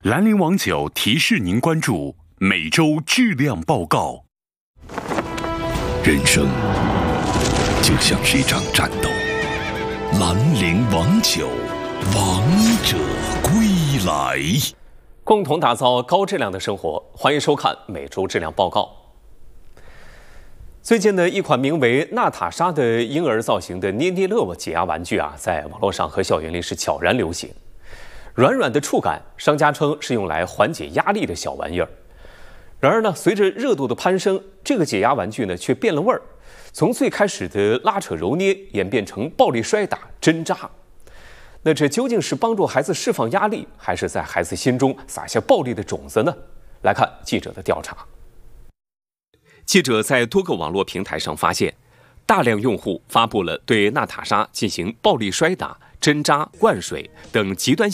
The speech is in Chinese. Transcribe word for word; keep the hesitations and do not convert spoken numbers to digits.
兰陵王酒提示您关注每周质量报告。 人生就像是一场战斗，兰陵王酒，王者归来。 共同打造高质量的生活，欢迎收看每周质量报告。最近的一款名为娜塔莎的婴儿造型的捏捏乐解压玩具啊，在网络上和校园里是悄然流行。软软的触感，商家称是用来缓解压力的小玩意儿。然而呢，随着热度的攀升，这个解压玩具呢却变了味儿，从最开始的拉扯揉捏演变成暴力摔打、针扎。那这究竟是帮助孩子释放压力，还是在孩子心中撒下暴力的种子呢？来看记者的调查。记者在多个网络平台上发现，大量用户发布了对娜塔莎进行暴力摔打、针扎、灌水等极端